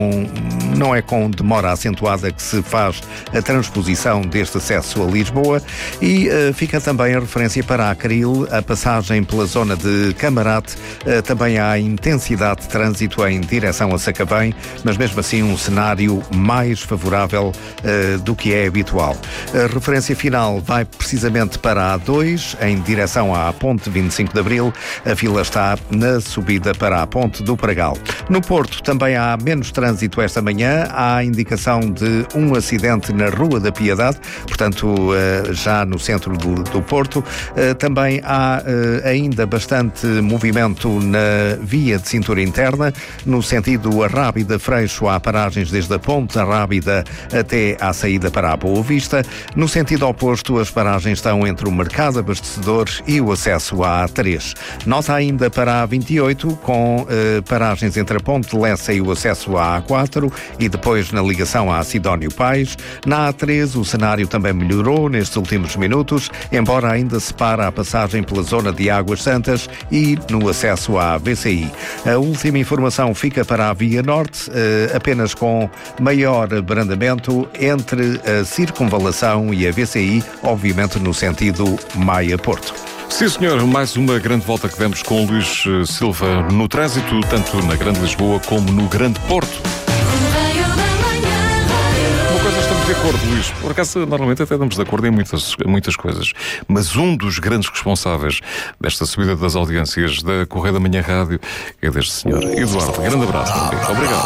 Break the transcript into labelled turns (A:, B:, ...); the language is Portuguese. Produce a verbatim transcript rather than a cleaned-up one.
A: Não é com demora acentuada que se faz a transposição deste acesso a Lisboa e uh, fica também a referência para a Acril, a passagem pela zona de Camarate, uh, também há intensidade de trânsito em direção a Sacavém, mas mesmo assim um cenário mais favorável uh, do que é habitual. A referência final vai precisamente para a A dois, em direção à Ponte vinte e cinco de Abril, a fila está na subida para a Ponte do Pragal. No Porto também há menos trânsito esta manhã. Há a indicação de um acidente na Rua da Piedade, portanto, já no centro do, do Porto. Também há ainda bastante movimento na via de cintura interna, no sentido Arrábida-Freixo. Há paragens desde a Ponte Arrábida até à saída para a Boa Vista. No sentido oposto, as paragens estão entre o Mercado Abastecedores e o acesso à A três. Nota ainda para a A vinte e oito, com eh, paragens entre a Ponte de Lessa e o acesso à A quatro e depois na ligação à Sidónio Pais. Na A três o cenário também melhorou nestes últimos minutos, embora ainda se para a passagem pela zona de Águas Santas e no acesso à V C I. A última informação fica para a Via Norte, eh, apenas com maior abrandamento entre a Circunvalação e a V C I, obviamente no sentido Maia-Porto.
B: Sim, senhor, mais uma grande volta que demos com o Luís Silva no trânsito, tanto na Grande Lisboa como no Grande Porto. Uma coisa estamos de acordo, Luís. Por acaso, normalmente até estamos de acordo em muitas, muitas coisas. Mas um dos grandes responsáveis desta subida das audiências da Correio da Manhã Rádio é deste senhor, Eduardo. Grande abraço. Obrigado.